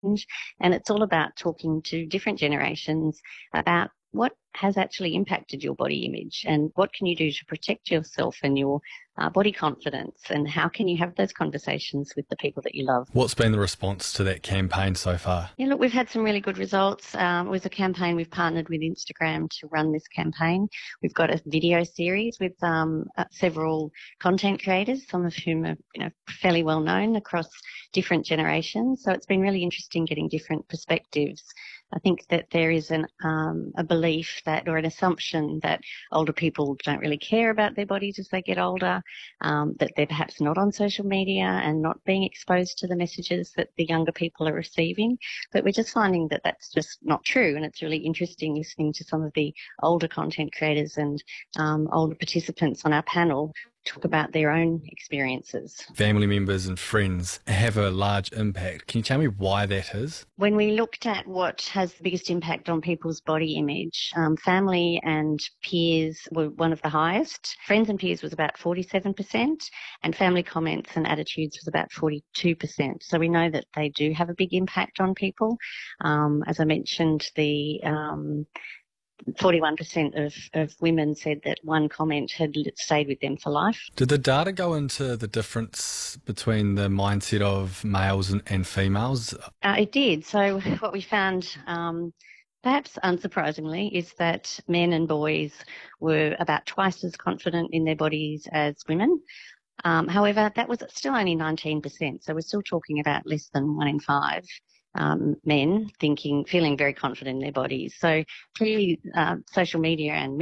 And it's all about talking to different generations about what has actually impacted your body image and what can you do to protect yourself and your body confidence, and how can you have those conversations with the people that you love. What's been the response to that campaign so far? Yeah, look, we've had some really good results. It was a campaign we've partnered with Instagram to run this campaign. We've got a video series with several content creators, some of whom are fairly well known across different generations. So it's been really interesting getting different perspectives. I think that there is a belief that, or an assumption that older people don't really care about their bodies as they get older, that they're perhaps not on social media and not being exposed to the messages that the younger people are receiving. But we're just finding that that's just not true. And it's really interesting listening to some of the older content creators and older participants on our panel talk about their own experiences. Family members and friends have a large impact. Can you tell me why that is? When we looked at what has the biggest impact on people's body image, family and peers were one of the highest. Friends and peers was about 47%, and family comments and attitudes was about 42%. So we know that they do have a big impact on people. As I mentioned, the 41% of women said that one comment had stayed with them for life. Did the data go into the difference between the mindset of males and females? It did. So what we found, perhaps unsurprisingly, is that men and boys were about twice as confident in their bodies as women. However, that was still only 19%. So we're still talking about less than 1 in 5. Men feeling very confident in their bodies. So clearly social media and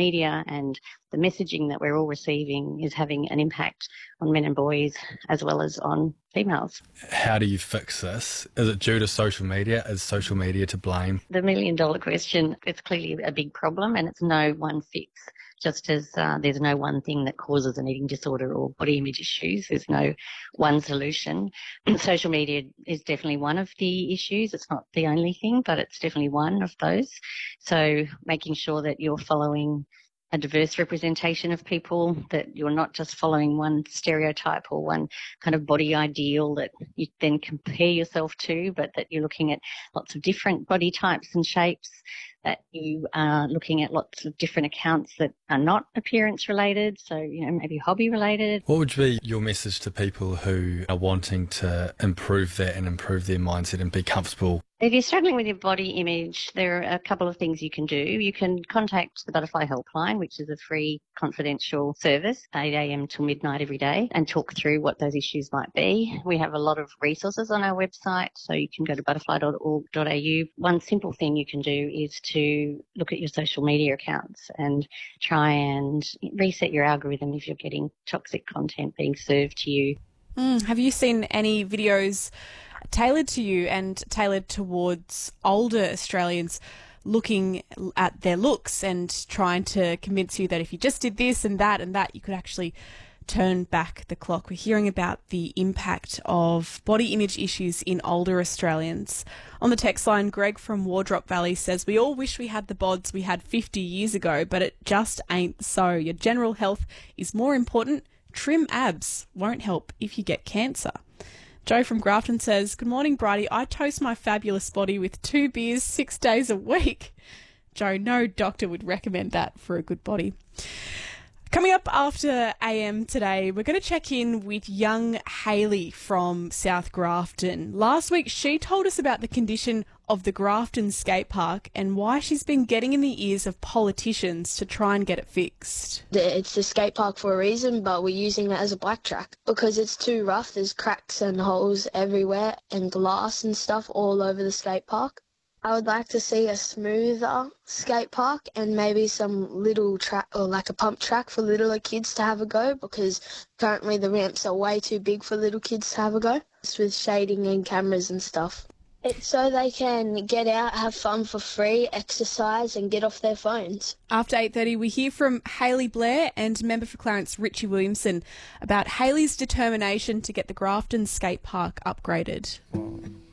the messaging that we're all receiving is having an impact on men and boys as well as on females. How do you fix this? Is it due to social media? Is social media to blame? The million-dollar question, it's clearly a big problem and it's no one fix. Just as there's no one thing that causes an eating disorder or body image issues, there's no one solution. Social media is definitely one of the issues. It's not the only thing, but it's definitely one of those. So making sure that you're following a diverse representation of people, that you're not just following one stereotype or one kind of body ideal that you then compare yourself to, but that you're looking at lots of different body types and shapes, that you are looking at lots of different accounts that are not appearance related, so maybe hobby related. What would be your message to people who are wanting to improve that and improve their mindset and be comfortable? If you're struggling with your body image, there are a couple of things you can do. You can contact the Butterfly Helpline, which is a free confidential service, 8 a.m. till midnight every day, and talk through what those issues might be. We have a lot of resources on our website, so you can go to butterfly.org.au. One simple thing you can do is to look at your social media accounts and try and reset your algorithm if you're getting toxic content being served to you. Have you seen any videos tailored to you and tailored towards older Australians looking at their looks and trying to convince you that if you just did this and that, you could actually turn back the clock? We're hearing about the impact of body image issues in older Australians. On the text line, Greg from Wardrop Valley says, we all wish we had the bods we had 50 years ago, but it just ain't so. Your general health is more important. Trim abs won't help if you get cancer. Joe from Grafton says, good morning, Bridie. I toast my fabulous body with 2 beers 6 days a week. Joe, no doctor would recommend that for a good body. Coming up after AM today, we're going to check in with young Hayley from South Grafton. Last week, she told us about the condition of the Grafton skate park and why she's been getting in the ears of politicians to try and get it fixed. It's the skate park for a reason, but we're using it as a black track because it's too rough. There's cracks and holes everywhere and glass and stuff all over the skate park. I would like to see a smoother skate park and maybe some little track or like a pump track for littler kids to have a go, because currently the ramps are way too big for little kids to have a go. It's with shading and cameras and stuff. It's so they can get out, have fun for free, exercise and get off their phones. After 8:30, we hear from Hayley Blair and member for Clarence Richie Williamson about Hayley's determination to get the Grafton skate park upgraded.